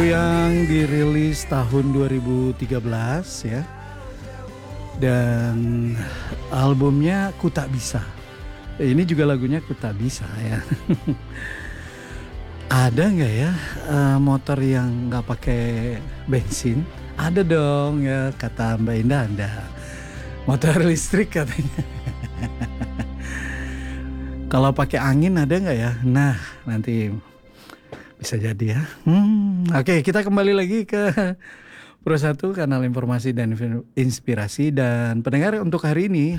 yang dirilis tahun 2013 ya. Dan albumnya Ku Tak Bisa. Ini juga lagunya Ku Tak Bisa ya. Ada nggak ya motor yang nggak pakai bensin? Ada dong ya, kata Mbak Indah ada. Motor listrik katanya. Kalau pakai angin ada nggak ya? Nah nanti bisa jadi ya. Oke, kita kembali lagi ke Pro 1 kanal informasi dan inspirasi. Dan pendengar, untuk hari ini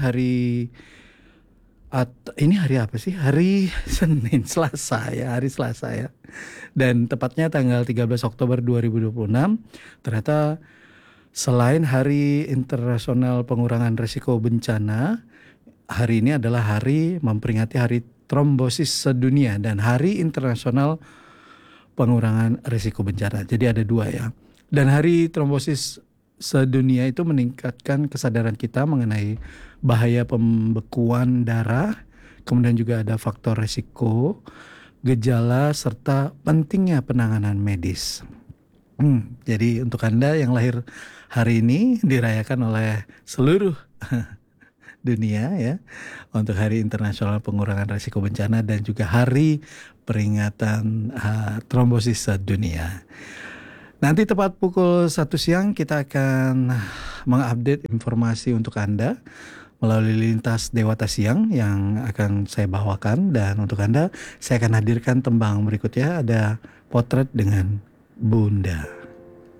ini hari apa sih? Hari Senin, Selasa ya, hari Selasa ya. Dan tepatnya tanggal 13 Oktober 2026. Ternyata selain Hari Internasional Pengurangan Risiko Bencana, hari ini adalah hari memperingati Hari Trombosis Sedunia dan Hari Internasional Pengurangan Risiko Bencana. Jadi ada dua ya. Dan Hari Trombosis Sedunia itu meningkatkan kesadaran kita mengenai bahaya pembekuan darah, kemudian juga ada faktor risiko, gejala, serta pentingnya penanganan medis. Jadi untuk Anda yang lahir hari ini dirayakan oleh seluruh dunia ya, untuk Hari Internasional Pengurangan Risiko Bencana dan juga Hari Peringatan Trombosis Sedunia. Nanti tepat pukul 1 siang kita akan mengupdate informasi untuk Anda melalui lintas Dewata Siang yang akan saya bawakan. Dan untuk Anda saya akan hadirkan tembang berikutnya, ada Potret dengan Bunda.